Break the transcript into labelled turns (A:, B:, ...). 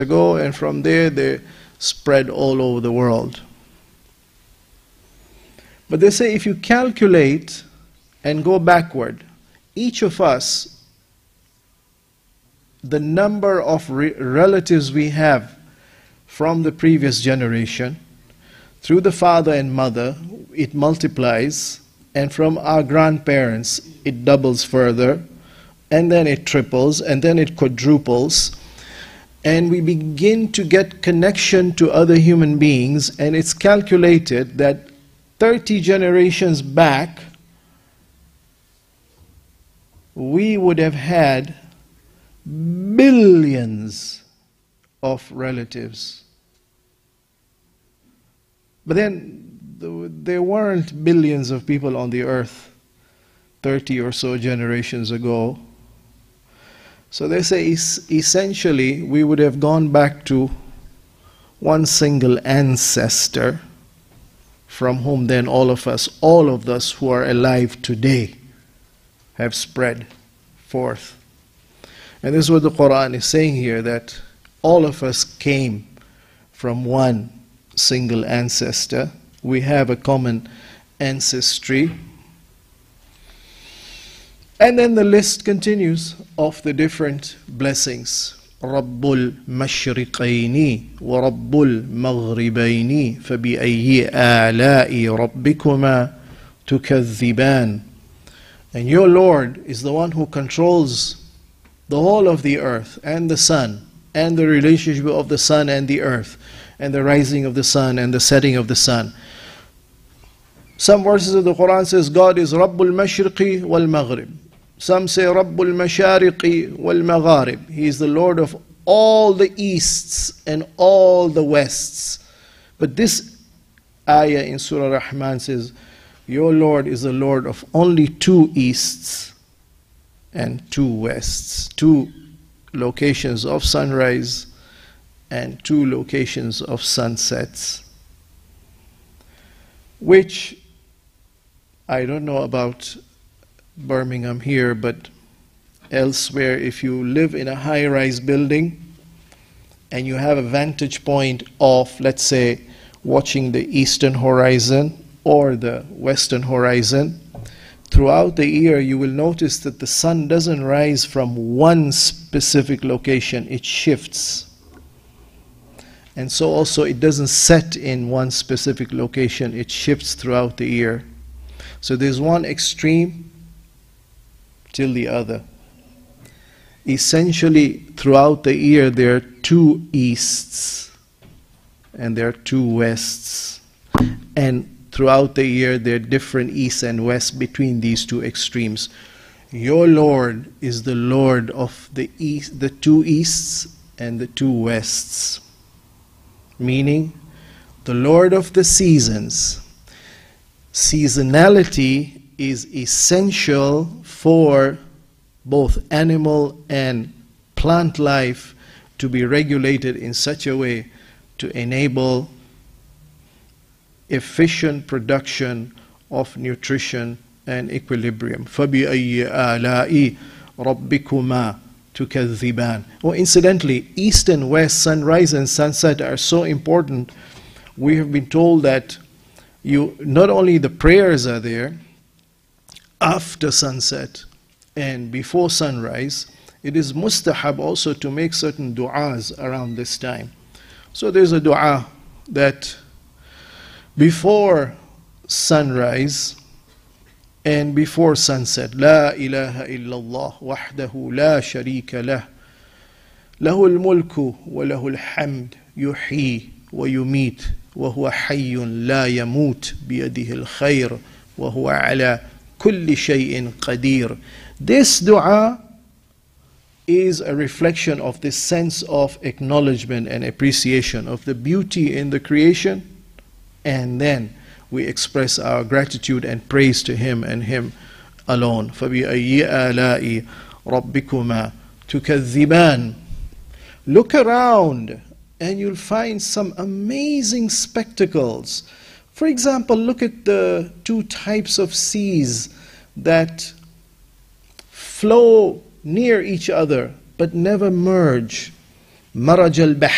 A: ago, and from there they spread all over the world. But they say if you calculate and go backward, each of us, the number of relatives we have from the previous generation, through the father and mother, it multiplies, and from our grandparents, it doubles further, and then it triples, and then it quadruples, and we begin to get connection to other human beings, and it's calculated that 30 generations back, we would have had billions of relatives. But then there weren't billions of people on the earth 30 or so generations ago. So they say essentially we would have gone back to one single ancestor from whom then all of us who are alive today have spread forth. And this is what the Quran is saying here, that all of us came from one single ancestor. We have a common ancestry. And then the list continues of the different blessings. رب المشرقين ورب المغربين فبأي آلاء ربكما تكذبان. And your Lord is the one who controls the whole of the earth and the sun, and the relationship of the sun and the earth, and the rising of the sun and the setting of the sun. Some verses of the Quran says God is Rabbul Mashriqi wal Maghrib. Some say Rabbul Mashariqi wal Magharib. He is the Lord of all the easts and all the wests. But this ayah in Surah Rahman says, your Lord is the Lord of only 2 easts and 2 wests. 2 locations of sunrise and 2 locations of sunsets. Which, I don't know about Birmingham here, but elsewhere, if you live in a high-rise building and you have a vantage point of, let's say, watching the eastern horizon or the western horizon, throughout the year you will notice that the sun doesn't rise from one specific location, it shifts. And so also it doesn't set in one specific location, it shifts throughout the year. So there's one extreme till the other. Essentially, throughout the year there are 2 easts and there are 2 wests. And throughout the year there are different easts and wests between these 2 extremes. Your Lord is the Lord of the 2 easts and the 2 wests. Meaning, the Lord of the seasons. Seasonality is essential for both animal and plant life to be regulated in such a way to enable efficient production of nutrition and equilibrium. فَبِأَيِّ آلَاءِ رَبِّكُمَا تُكَذِّبَانِ. Oh, incidentally, east and west, sunrise and sunset are so important. We have been told that not only the prayers are there after sunset and before sunrise, it is mustahab also to make certain du'as around this time. So there's a du'a that before sunrise and before sunset, La ilaha illallah wahdahu la sharika lah, lahul mulku wa lahul hamd, yuhyi wa yumit, wa huwa hayyun la yamut, biyadihi al-khayr, wa huwa ala kulli shay'in qadir. This dua is a reflection of this sense of acknowledgement and appreciation of the beauty in the creation, and then we express our gratitude and praise to Him and Him alone. فَبِأَيِّ آلَاءِ رَبِّكُمَا تُكَذِّبَانِ. Look around and you'll find some amazing spectacles. For example, look at the 2 types of seas that flow near each other but never merge. مرج